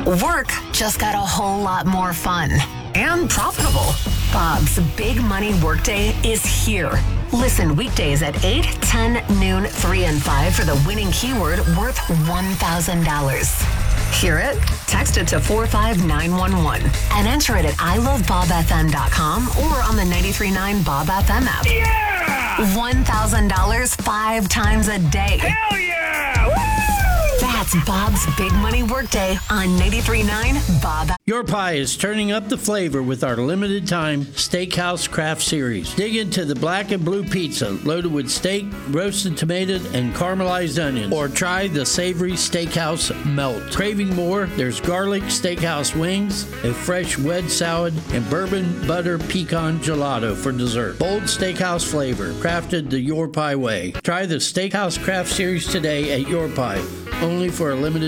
Work just got a whole lot more fun and profitable. Bob's Big Money Workday is here. Listen weekdays at 8, 10, noon, 3, and 5 for the winning keyword worth $1,000. Hear it? Text it to 45911 and enter it at ilovebobfm.com or on the 93.9 Bob FM app. Yeah! $1,000 5 times a day. Hell yeah! Woo! That's Bob's Big Money Workday on 93.9 Bob. Your Pie is turning up the flavor with our limited time Steakhouse Craft Series. Dig into the black and blue pizza loaded with steak, roasted tomato, and caramelized onions. Or try the savory Steakhouse Melt. Craving more? There's garlic steakhouse wings, a fresh wedge salad, and bourbon butter pecan gelato for dessert. Bold steakhouse flavor, crafted the Your Pie way. Try the Steakhouse Craft Series today at Your Pie. Only for a limited